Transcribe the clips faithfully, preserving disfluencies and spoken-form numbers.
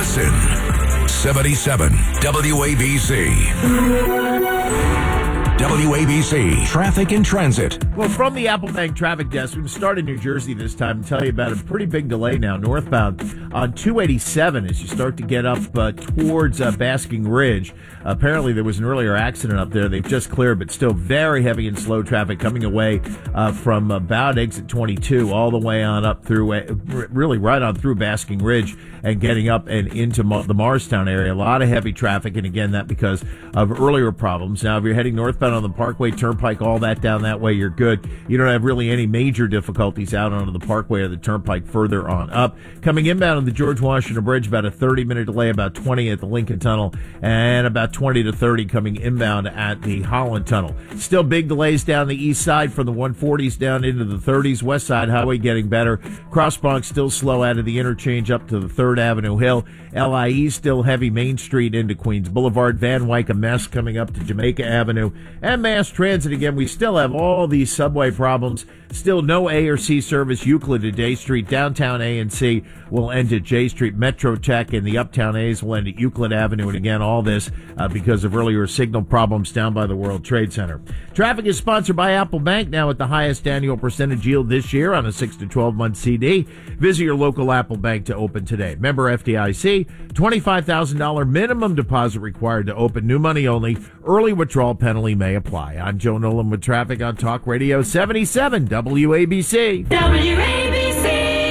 Listen. seventy-seven W A B C. W A B C Traffic and Transit. Well, from the Applebank Traffic Desk, we can start in New Jersey this time and tell you about a pretty big delay now northbound on two eighty-seven as you start to get up uh, towards uh, Basking Ridge. Uh, apparently, there was an earlier accident up there. They've just cleared, but still very heavy and slow traffic coming away uh, from about exit twenty-two all the way on up through, uh, really right on through Basking Ridge and getting up and into Ma- the Morristown area. A lot of heavy traffic, and again, that because of earlier problems. Now, if you're heading northbound on the Parkway, Turnpike, all that down that way, you're good. You don't have really any major difficulties out onto the Parkway or the Turnpike further on up. Coming inbound on the George Washington Bridge, about a thirty-minute delay, about twenty at the Lincoln Tunnel, and about twenty to thirty coming inbound at the Holland Tunnel. Still big delays down the east side from the one forties down into the thirties. West Side Highway getting better. Cross Bronx still slow out of the interchange up to the third Avenue Hill. L I E still heavy Main Street into Queens Boulevard. Van Wyck a mess coming up to Jamaica Avenue. And mass transit again. We still have all these subway problems. Still no A or C service. Euclid to J Street. Downtown A and C will end at J Street. Metro Tech and the Uptown A's will end at Euclid Avenue. And again, all this uh, because of earlier signal problems down by the World Trade Center. Traffic is sponsored by Apple Bank, now at the highest annual percentage yield this year on a six to twelve month C D. Visit your local Apple Bank to open today. Member F D I C, twenty-five thousand dollars minimum deposit required to open. New money only. Early withdrawal penalty may apply. I'm Joe Nolan with traffic on Talk Radio seventy-seven W A B C. W A B C.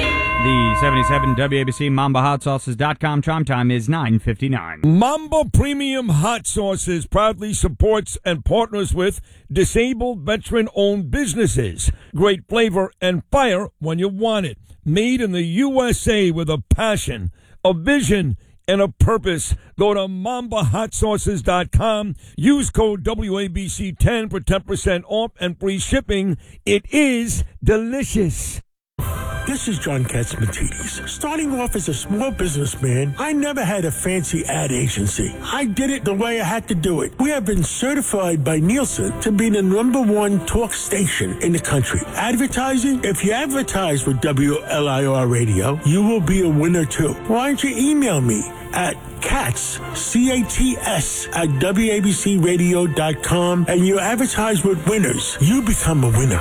The seventy-seven W A B C Mamba Hot Sauces dot com chime time is nine fifty-nine. Mamba Premium Hot Sauces proudly supports and partners with disabled veteran-owned businesses. Great flavor and fire when you want it. Made in the U S A with a passion, a vision, and a purpose. Go to Mamba Hot Sauces dot com. Use code W A B C ten for ten percent off and free shipping. It is delicious. This is John Katzmatidis. Starting off as a small businessman, I never had a fancy ad agency. I did it the way I had to do it. We have been certified by Nielsen to be the number one talk station in the country. Advertising? If you advertise with W L I R Radio, you will be a winner too. Why don't you email me at Katz, C A T S, at W A B C radio dot com, and you advertise with winners. You become a winner.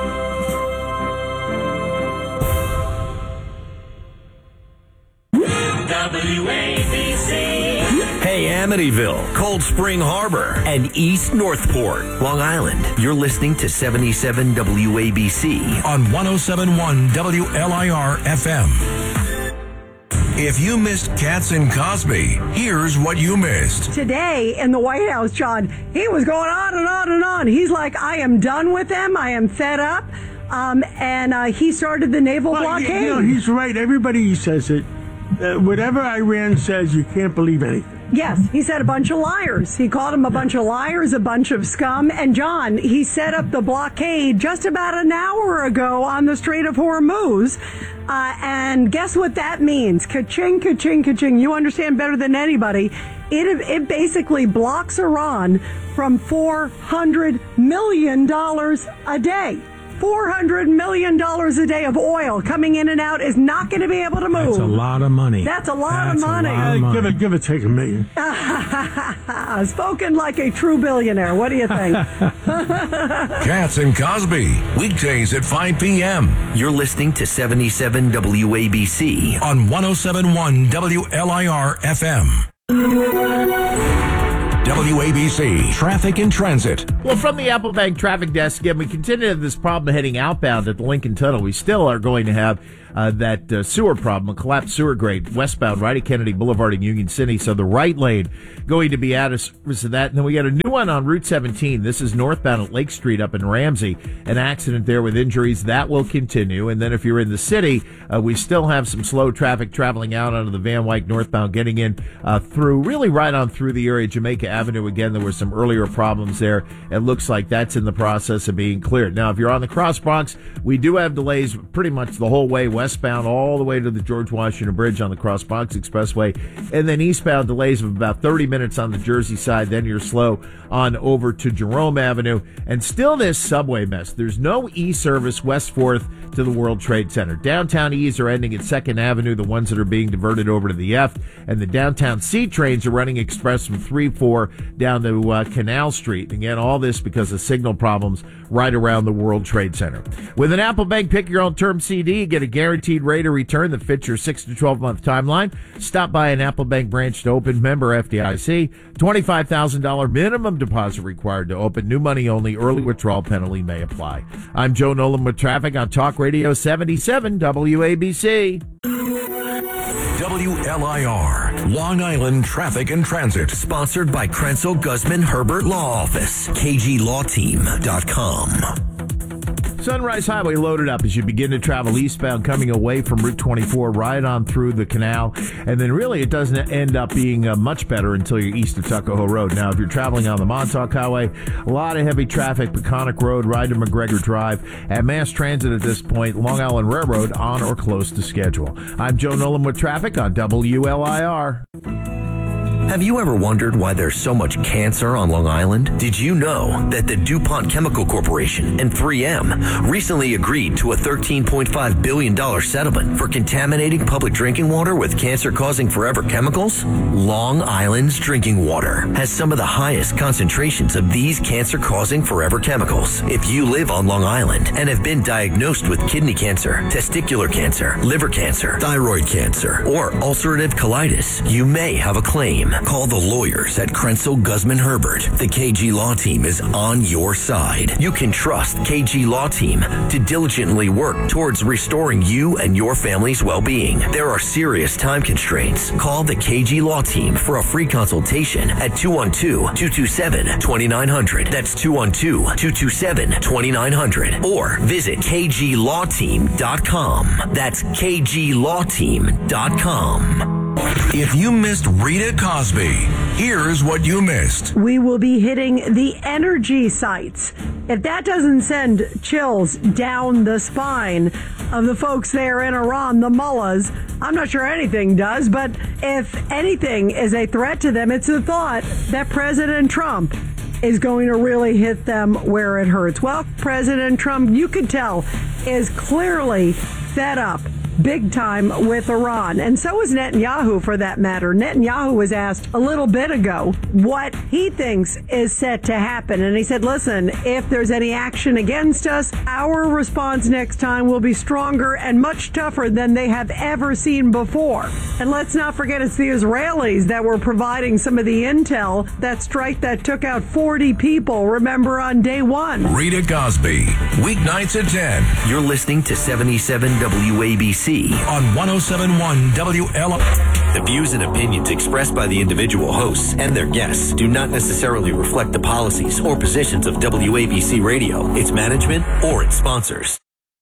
W A B C. Hey, Amityville, Cold Spring Harbor, and East Northport, Long Island. You're listening to seventy-seven W A B C on one oh seven point one W L I R F M. If you missed Katz and Cosby, here's what you missed. Today in the White House, John, he was going on and on and on. He's like, I am done with them. I am fed up. Um, and uh, he started the naval well, blockade. You know, he's right. Everybody says it. Uh, whatever Iran says, you can't believe anything. Yes, he said a bunch of liars. He called them a bunch of liars, a bunch of scum. And, John, he set up the blockade just about an hour ago on the Strait of Hormuz. Uh, and guess what that means? Ka-ching, ka-ching, ka-ching. You understand better than anybody. It, it basically blocks Iran from four hundred million dollars a day. four hundred million dollars a day of oil coming in and out is not going to be able to move. That's a lot of money. That's a lot That's of money. A lot of money. Give it, give it, take a million. Spoken like a true billionaire. What do you think? Katz and Cosby, weekdays at five p.m. You're listening to seventy-seven W A B C on one oh seven point one W L I R F M. W A B C Traffic and Transit. Well, from the Applebank Traffic Desk, again, we continue to have this problem heading outbound at the Lincoln Tunnel. We still are going to have uh, that uh, sewer problem, a collapsed sewer grate westbound right at Kennedy Boulevard in Union City. So the right lane going to be out of service of that. And then we got a new one on Route seventeen. This is northbound at Lake Street up in Ramsey. An accident there with injuries. That will continue. And then if you're in the city, uh, we still have some slow traffic traveling out onto the Van Wyck northbound, getting in uh, through, really right on through the area, Jamaica Avenue. Again, there were some earlier problems there. It looks like that's in the process of being cleared. Now, if you're on the Cross Bronx, we do have delays pretty much the whole way west westbound all the way to the George Washington Bridge on the Cross Bronx Expressway, and then eastbound delays of about thirty minutes on the Jersey side. Then you're slow on over to Jerome Avenue, and still this subway mess. There's no E service west fourth to the World Trade Center. Downtown E's are ending at second Avenue, the ones that are being diverted over to the F, and the downtown C trains are running express from three four down to uh, Canal Street. Again, all this because of signal problems right around the World Trade Center. With an Apple Bank Pick Your Own Term C D, you get a guaranteed rate of return that fits your six to twelve month timeline. Stop by an Apple Bank branch to open. Member F D I C. twenty-five thousand dollars minimum deposit required to open. New money only. Early withdrawal penalty may apply. I'm Joe Nolan with traffic on Talk Radio seventy-seven W A B C. W L I R, Long Island Traffic and Transit. Sponsored by Krenzel Guzman Herbert Law Office. K G Law Team dot com. Sunrise Highway loaded up as you begin to travel eastbound, coming away from Route twenty-four, right on through the canal. And then really it doesn't end up being uh, much better until you're east of Tuckahoe Road. Now, if you're traveling on the Montauk Highway, a lot of heavy traffic, Peconic Road, right to McGregor Drive. At Mass Transit at this point, Long Island Railroad on or close to schedule. I'm Joe Nolan with traffic on W L I R. Have you ever wondered why there's so much cancer on Long Island? Did you know that the DuPont Chemical Corporation and three M recently agreed to a thirteen point five billion dollars settlement for contaminating public drinking water with cancer-causing forever chemicals? Long Island's drinking water has some of the highest concentrations of these cancer-causing forever chemicals. If you live on Long Island and have been diagnosed with kidney cancer, testicular cancer, liver cancer, thyroid cancer, or ulcerative colitis, you may have a claim. Call the lawyers at Krenzel Guzman Herbert. The K G Law Team is on your side. You can trust K G Law Team to diligently work towards restoring you and your family's well-being. There are serious time constraints. Call the K G Law Team for a free consultation at two one two, two two seven, two nine zero zero. That's two one two, two two seven, two nine zero zero. Or visit K G Law Team dot com. That's K G Law Team dot com. If you missed Rita Cosby, here's what you missed. We will be hitting the energy sites. If that doesn't send chills down the spine of the folks there in Iran, the mullahs, I'm not sure anything does, but if anything is a threat to them, it's the thought that President Trump is going to really hit them where it hurts. Well, President Trump, you could tell, is clearly fed up big time with Iran. And so is Netanyahu, for that matter. Netanyahu was asked a little bit ago what he thinks is set to happen. And he said, listen, if there's any action against us, our response next time will be stronger and much tougher than they have ever seen before. And let's not forget, it's the Israelis that were providing some of the intel, that strike that took out forty people, remember, on day one. Rita Cosby, weeknights at ten. You're listening to seventy-seven W A B C. On one oh seven point one W L I R. The views and opinions expressed by the individual hosts and their guests do not necessarily reflect the policies or positions of W A B C Radio, its management, or its sponsors.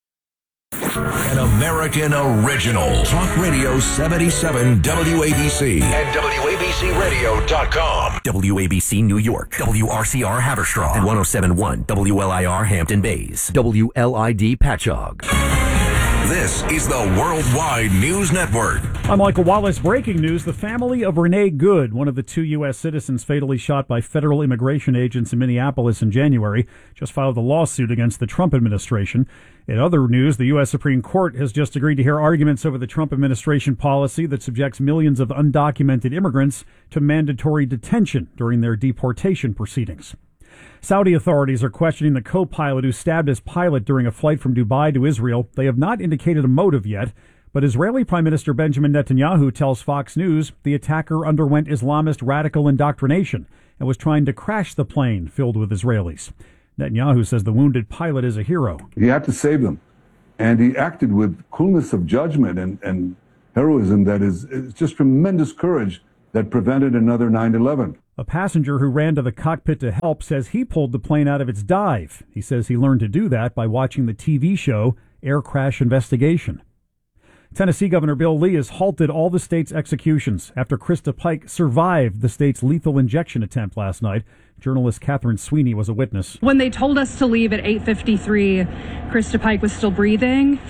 An American original. Talk Radio seventy-seven W A B C and W A B C radio dot com. W A B C New York, W R C R Haverstraw, and one oh seven point one W L I R Hampton Bays, W L I D Patchogue. This is the Worldwide News Network. I'm Michael Wallace. Breaking news. The family of Renee Good, one of the two U S citizens fatally shot by federal immigration agents in Minneapolis in January, just filed a lawsuit against the Trump administration. In other news, the U S Supreme Court has just agreed to hear arguments over the Trump administration policy that subjects millions of undocumented immigrants to mandatory detention during their deportation proceedings. Saudi authorities are questioning the co-pilot who stabbed his pilot during a flight from Dubai to Israel. They have not indicated a motive yet, but Israeli Prime Minister Benjamin Netanyahu tells Fox News the attacker underwent Islamist radical indoctrination and was trying to crash the plane filled with Israelis. Netanyahu says the wounded pilot is a hero. He had to save them, and he acted with coolness of judgment and, and heroism that is, is just tremendous courage that prevented another nine eleven. A passenger who ran to the cockpit to help says he pulled the plane out of its dive. He says he learned to do that by watching the T V show Air Crash Investigation. Tennessee Governor Bill Lee has halted all the state's executions after Krista Pike survived the state's lethal injection attempt last night. Journalist Catherine Sweeney was a witness. When they told us to leave at eight fifty-three, Krista Pike was still breathing.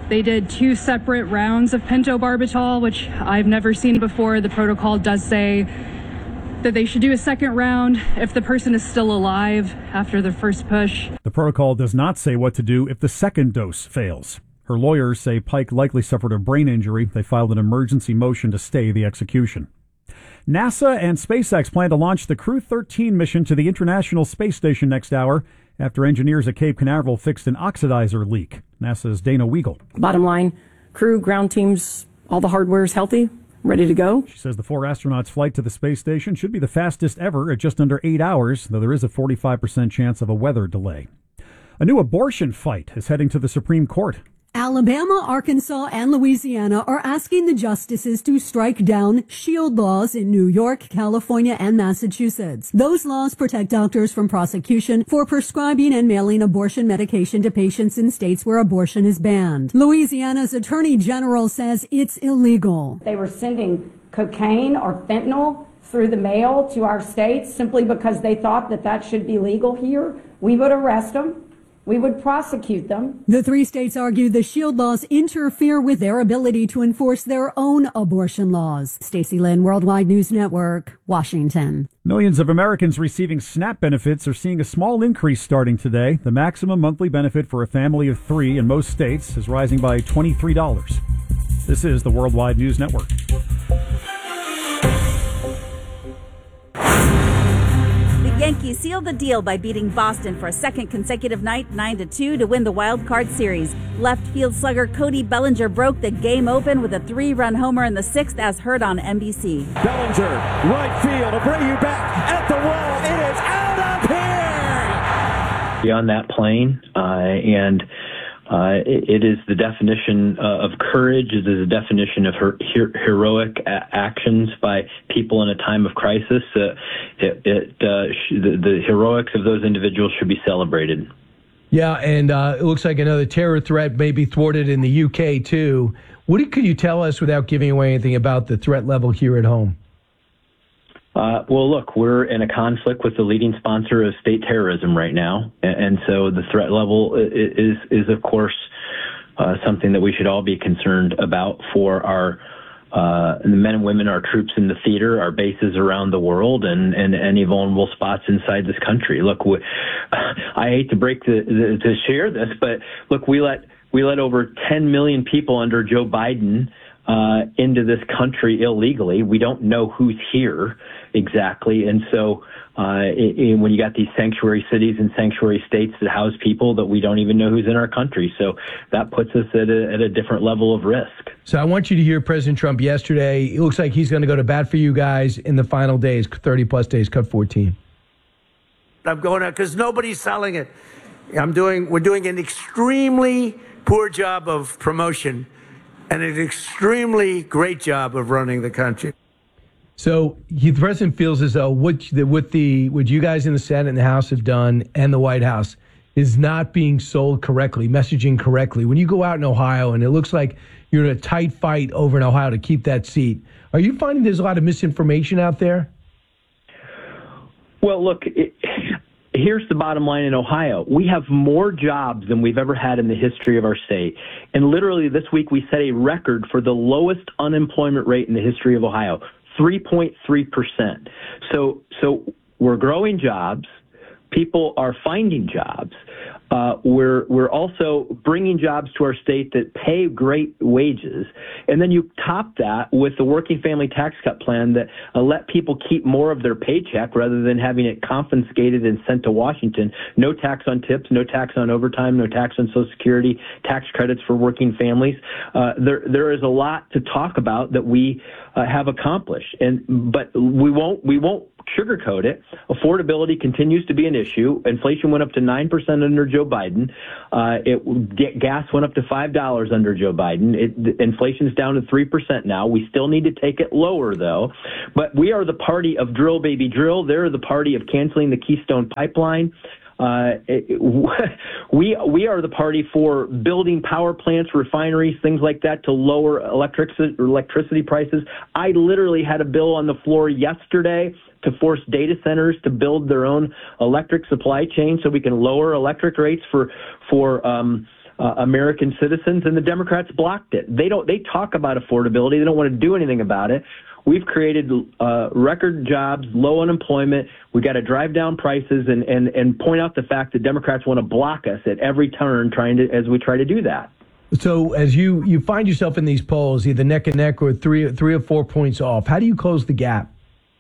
They did two separate rounds of pentobarbital, which I've never seen before. The protocol does say that they should do a second round if the person is still alive after the first push. The protocol does not say what to do if the second dose fails. Her lawyers say Pike likely suffered a brain injury. They filed an emergency motion to stay the execution. NASA and SpaceX plan to launch the Crew thirteen mission to the International Space Station next hour after engineers at Cape Canaveral fixed an oxidizer leak. NASA's Dana Weigel. Bottom line, crew, ground teams, all the hardware is healthy, ready to go. She says the four astronauts' flight to the space station should be the fastest ever at just under eight hours, though there is a forty-five percent chance of a weather delay. A new abortion fight is heading to the Supreme Court. Alabama, Arkansas, and Louisiana are asking the justices to strike down SHIELD laws in New York, California, and Massachusetts. Those laws protect doctors from prosecution for prescribing and mailing abortion medication to patients in states where abortion is banned. Louisiana's Attorney General says it's illegal. They were sending cocaine or fentanyl through the mail to our states simply because they thought that that should be legal here. We would arrest them. We would prosecute them. The three states argued the SHIELD laws interfere with their ability to enforce their own abortion laws. Stacey Lynn, Worldwide News Network, Washington. Millions of Americans receiving SNAP benefits are seeing a small increase starting today. The maximum monthly benefit for a family of three in most states is rising by twenty-three dollars. This is the Worldwide News Network. Yankees sealed the deal by beating Boston for a second consecutive night, nine to two, to win the Wild Card Series. Left field slugger Cody Bellinger broke the game open with a three-run homer in the sixth, as heard on N B C. Bellinger, right field, Abreu back at the wall. It is out of here! Beyond that plane, uh, and Uh, it, it is the definition uh, of courage. It is the definition of her, her, heroic a- actions by people in a time of crisis. Uh, it, it, uh, sh- the, the heroics of those individuals should be celebrated. Yeah, and uh, it looks like another terror threat may be thwarted in the U K, too. What could you tell us without giving away anything about the threat level here at home? Uh, well, look, we're in a conflict with the leading sponsor of state terrorism right now. And, and so the threat level is, is of course, uh, something that we should all be concerned about for our uh, the men and women, our troops in the theater, our bases around the world, and, and any vulnerable spots inside this country. Look, we, I hate to break the, the to share this, but look, we let we let over ten million people under Joe Biden Uh, into this country illegally. We don't know who's here exactly. And so uh, it, it, when you got these sanctuary cities and sanctuary states that house people that we don't even know who's in our country. So that puts us at a, at a different level of risk. So I want you to hear President Trump yesterday. It looks like he's going to go to bat for you guys in the final days, thirty plus days, cut fourteen. I'm going out because nobody's selling it. I'm doing, we're doing an extremely poor job of promotion and an extremely great job of running the country. So he, the president feels as though what the, what the what you guys in the Senate and the House have done, and the White House, is not being sold correctly, messaging correctly. When you go out in Ohio, and it looks like you're in a tight fight over in Ohio to keep that seat, are you finding there's a lot of misinformation out there? Well, look, it, here's the bottom line in Ohio. We have more jobs than we've ever had in the history of our state. And literally this week we set a record for the lowest unemployment rate in the history of Ohio, three point three percent. So, so we're growing jobs. People are finding jobs. Uh, we're we're also bringing jobs to our state that pay great wages, and then you top that with the working family tax cut plan that uh, let people keep more of their paycheck rather than having it confiscated and sent to Washington. No tax on tips, no tax on overtime, no tax on Social Security, tax credits for working families. Uh, there there is a lot to talk about that we uh, have accomplished, and but we won't we won't. sugarcoat it. Affordability continues to be an issue. Inflation went up to nine percent under Joe Biden. Uh, it gas went up to five dollars under Joe Biden. It, inflation's down to three percent now. We still need to take it lower, though. But we are the party of drill, baby, drill. They're the party of canceling the Keystone Pipeline. Uh, it, we we are the party for building power plants, refineries, things like that to lower electric electricity prices. I literally had a bill on the floor yesterday to force data centers to build their own electric supply chain so we can lower electric rates for for um, uh, American citizens, and the Democrats blocked it. They don't. They talk about affordability. They don't want to do anything about it. We've created uh, record jobs, low unemployment. We got to drive down prices and, and, and point out the fact that Democrats want to block us at every turn, trying to as we try to do that. So as you, you find yourself in these polls, either neck and neck or three three or four points off, how do you close the gap?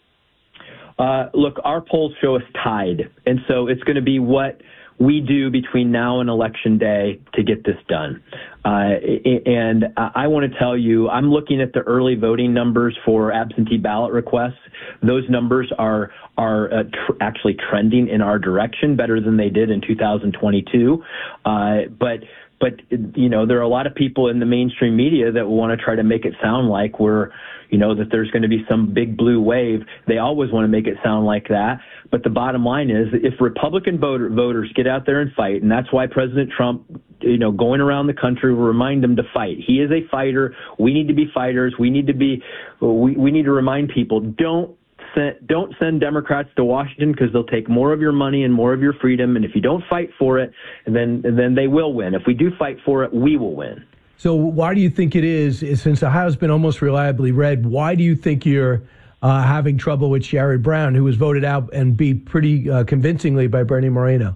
Uh, look, our polls show us tied, and so it's going to be what we do between now and Election Day to get this done. Uh, and I want to tell you, I'm looking at the early voting numbers for absentee ballot requests. Those numbers are are uh, tr- actually trending in our direction better than they did in two thousand twenty-two. Uh, but But, you know, there are a lot of people in the mainstream media that want to try to make it sound like we're, you know, that there's going to be some big blue wave. They always want to make it sound like that. But the bottom line is, if Republican voter, voters get out there and fight, and that's why President Trump, you know, going around the country will remind them to fight. He is a fighter. We need to be fighters. We need to be, we, we need to remind people, don't Don't send Democrats to Washington because they'll take more of your money and more of your freedom. And if you don't fight for it, then then they will win. If we do fight for it, we will win. So why do you think it is, since Ohio's been almost reliably red, why do you think you're uh, having trouble with Sherrod Brown, who was voted out and beat pretty uh, convincingly by Bernie Moreno?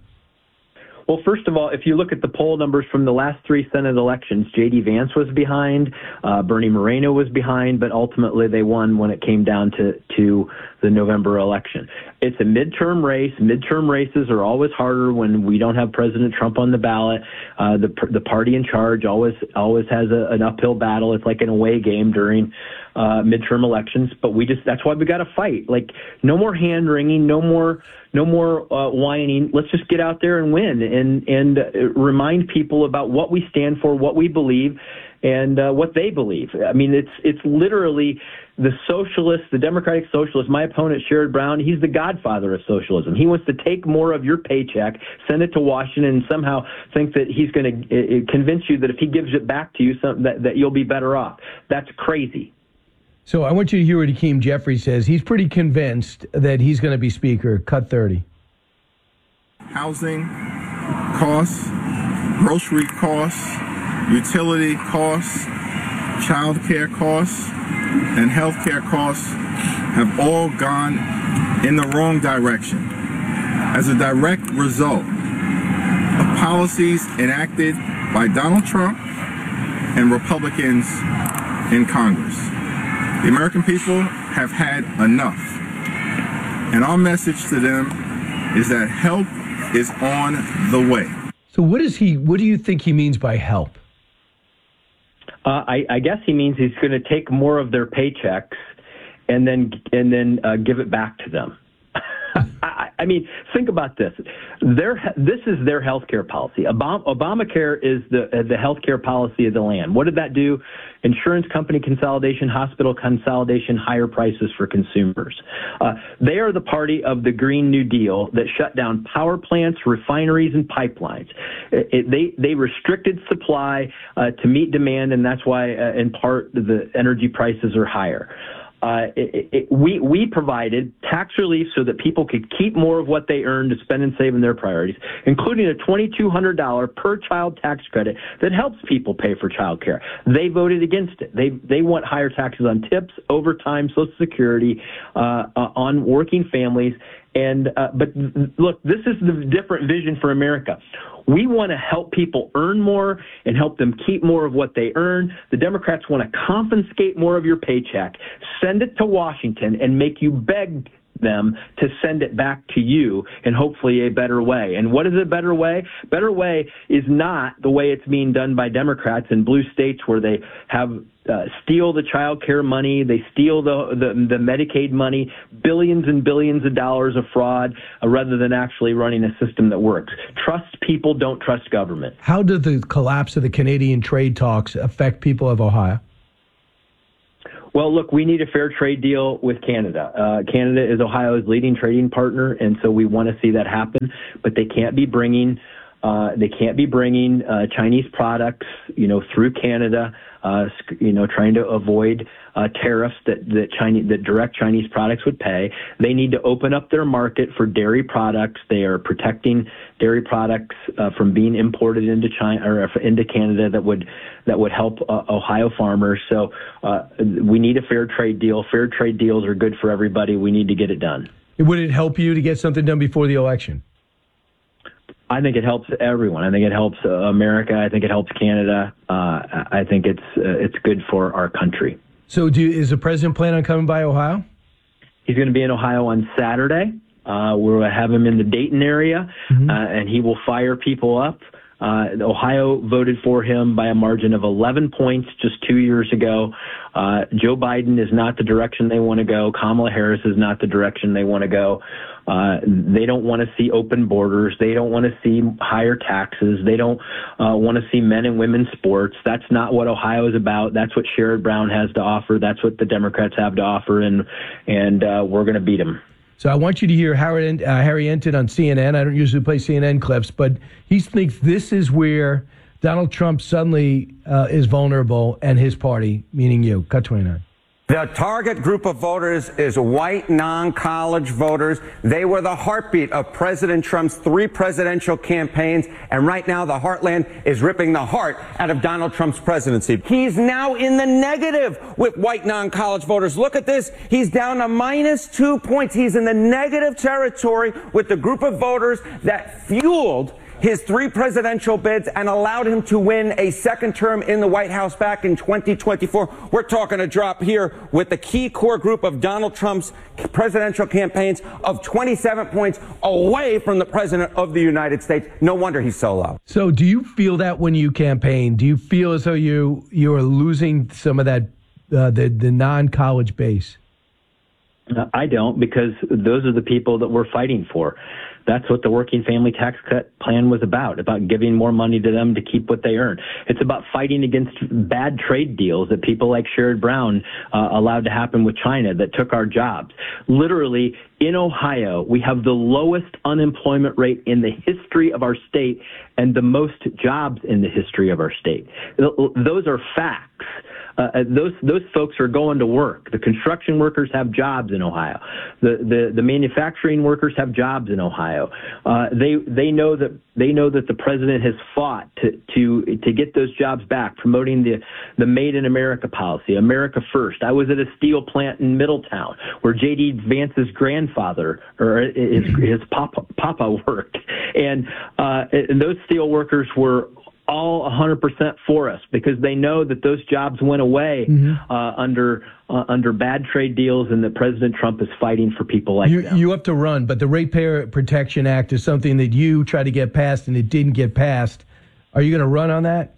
Well, first of all, if you look at the poll numbers from the last three Senate elections, J D. Vance was behind, uh, Bernie Moreno was behind, but ultimately they won when it came down to, to the November election. It's a midterm race. Midterm races are always harder when we don't have President Trump on the ballot. Uh, the the party in charge always always has a, an uphill battle. It's like an away game during uh, midterm elections. But we just that's why we got to fight. Like no more hand wringing, no more no more uh, whining. Let's just get out there and win and and uh, remind people about what we stand for, what we believe, and uh, what they believe. I mean, it's it's literally the socialists, the Democratic socialists. My opponent, Sherrod Brown, he's the godfather of socialism. He wants to take more of your paycheck, send it to Washington, and somehow think that he's going to uh, convince you that if he gives it back to you, some, that, that you'll be better off. That's crazy. So I want you to hear what Hakeem Jeffries says. He's pretty convinced that he's going to be Speaker. Cut thirty. Housing costs, grocery costs, utility costs, child care costs, and health care costs have all gone in the wrong direction as a direct result of policies enacted by Donald Trump and Republicans in Congress. The American people have had enough, and our message to them is that help is on the way. So what is he? What do you think he means by help? Uh, I, I guess he means he's going to take more of their paychecks and then and then uh, give it back to them. I, I mean, think about this. Their, this is their health care policy. Obama, Obamacare is the uh, the health care policy of the land. What did that do? Insurance company consolidation, hospital consolidation, higher prices for consumers. Uh, they are the party of the Green New Deal that shut down power plants, refineries, and pipelines. It, it, they they restricted supply uh, to meet demand, and that's why, uh, in part, the energy prices are higher. Uh, it, it, we we provided tax relief so that people could keep more of what they earned to spend and save in their priorities, including a twenty-two hundred dollars per child tax credit that helps people pay for child care. They voted against it. They they want higher taxes on tips, overtime, Social Security, uh, uh, on working families. And uh, but look, this is the different vision for America. We want to help people earn more and help them keep more of what they earn. The Democrats want to confiscate more of your paycheck, send it to Washington, and make you beg them to send it back to you in hopefully a better way. And what is a better way? Better way is not the way it's being done by Democrats in blue states where they have uh, steal the child care money, they steal the, the the Medicaid money, billions and billions of dollars of fraud, uh, rather than actually running a system that works. Trust people, don't trust government. How did the collapse of the Canadian trade talks affect people of Ohio? Well, look, we need a fair trade deal with Canada. Uh, Canada is Ohio's leading trading partner, and so we want to see that happen. But they can't be bringing Uh, they can't be bringing uh, Chinese products, you know, through Canada, uh, you know, trying to avoid uh, tariffs that that Chinese that direct Chinese products would pay. They need to open up their market for dairy products. They are protecting dairy products uh, from being imported into China or into Canada that would that would help uh, Ohio farmers. So uh, we need a fair trade deal. Fair trade deals are good for everybody. We need to get it done. Would it help you to get something done before the election? I think it helps everyone. I think it helps uh, America. I think it helps Canada. Uh, I think it's uh, it's good for our country. So, do is the president plan on coming by Ohio? He's going to be in Ohio on Saturday. Uh, we'll have him in the Dayton area, mm-hmm. uh, and he will fire people up. Uh, Ohio voted for him by a margin of eleven points just two years ago. Uh, Joe Biden is not the direction they want to go. Kamala Harris is not the direction they want to go. Uh, they don't want to see open borders. They don't want to see higher taxes. They don't uh, want to see men and women's sports. That's not what Ohio is about. That's what Sherrod Brown has to offer. That's what the Democrats have to offer, and and uh, we're going to beat them. So I want you to hear Harry, uh, Harry Enton on C N N. I don't usually play C N N clips, but he thinks this is where Donald Trump suddenly uh, is vulnerable, and his party, meaning you. Cut twenty-nine. The target group of voters is white, non-college voters. They were the heartbeat of President Trump's three presidential campaigns, and right now the heartland is ripping the heart out of Donald Trump's presidency. He's now in the negative with white, non-college voters. Look at this. He's down to minus two points. He's in the negative territory with the group of voters that fueled his three presidential bids and allowed him to win a second term in the White House back in twenty twenty-four. We're talking a drop here with the key core group of Donald Trump's presidential campaigns of twenty-seven points away from the president of the United States. No wonder he's so low. So do you feel that when you campaign? Do you feel as though you, you are losing some of that, uh, the, the non-college base? I don't, because those are the people that we're fighting for. That's what the working family tax cut plan was about, about giving more money to them to keep what they earn. It's about fighting against bad trade deals that people like Sherrod Brown uh, allowed to happen with China that took our jobs. Literally, in Ohio, we have the lowest unemployment rate in the history of our state and the most jobs in the history of our state. Those are facts. Uh, those those folks are going to work. The construction workers have jobs in Ohio. The the, the manufacturing workers have jobs in Ohio. Uh, they they know that they know that the president has fought to to to get those jobs back, promoting the the Made in America policy, America First. I was at a steel plant in Middletown where J D Vance's grandfather or his his papa papa worked, and uh, and those steel workers were all one hundred percent for us because they know that those jobs went away mm-hmm. uh, under uh, under bad trade deals, and that President Trump is fighting for people like you, them. You have to run, but the Ratepayer Protection Act is something that you tried to get passed and it didn't get passed. Are you going to run on that?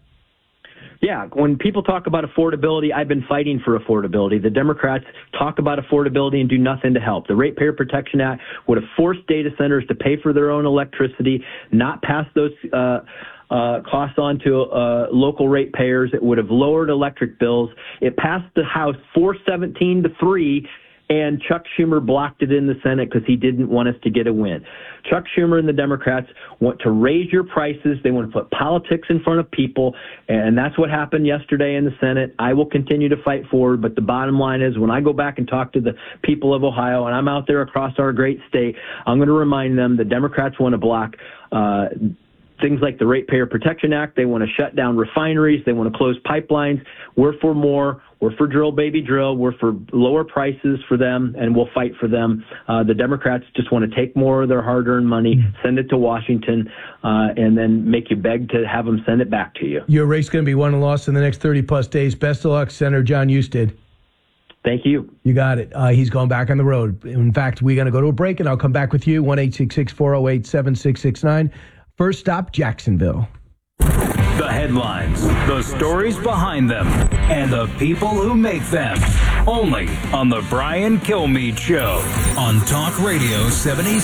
Yeah, when people talk about affordability, I've been fighting for affordability. The Democrats talk about affordability and do nothing to help. The Ratepayer Protection Act would have forced data centers to pay for their own electricity, not pass those uh Uh, costs on to uh, local ratepayers. It would have lowered electric bills. It passed the House four seventeen to three, and Chuck Schumer blocked it in the Senate because he didn't want us to get a win. Chuck Schumer and the Democrats want to raise your prices. They want to put politics in front of people, and that's what happened yesterday in the Senate. I will continue to fight forward, but the bottom line is when I go back and talk to the people of Ohio, and I'm out there across our great state, I'm going to remind them the Democrats want to block uh, things like the Ratepayer Protection Act. They want to shut down refineries. They want to close pipelines. We're for more. We're for drill, baby, drill. We're for lower prices for them, and we'll fight for them. Uh, the Democrats just want to take more of their hard-earned money, send it to Washington, uh, and then make you beg to have them send it back to you. Your race is going to be won and lost in the next thirty-plus days. Best of luck, Senator John Husted. Thank you. You got it. Uh, he's going back on the road. In fact, we're going to go to a break, and I'll come back with you, one eight six six, four oh eight, seven six six nine. First stop, Jacksonville. The headlines, the stories behind them, and the people who make them. Only on the Brian Kilmeade Show on Talk Radio seventy-six.